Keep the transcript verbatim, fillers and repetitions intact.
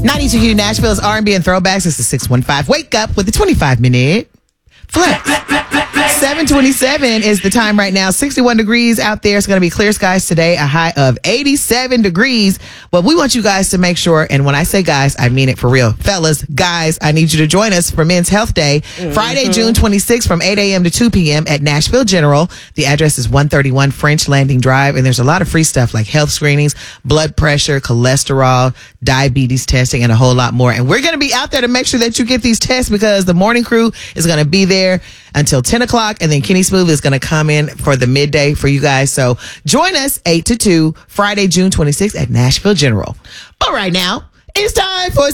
ninety-two Q Nashville's R and B and throwbacks. It's the six one five Wake Up with the twenty-five minute flex. seven twenty-seven is the time right now. sixty-one degrees out there. It's going to be clear skies today, a high of eighty-seven degrees. But we want you guys to make sure, and when I say guys, I mean it for real. Fellas, guys, I need you to join us for Men's Health Day, mm-hmm. Friday, June twenty-sixth from eight a.m. to two p.m. at Nashville General. The address is one thirty-one French Landing Drive, and there's a lot of free stuff like health screenings, blood pressure, cholesterol, diabetes testing, and a whole lot more. And we're going to be out there to make sure that you get these tests because the morning crew is going to be there until ten o'clock, and then Kenny Smooth is going to come in for the midday for you guys. So join us eight to two, Friday, June twenty-sixth at Nashville General. But right now, it's time for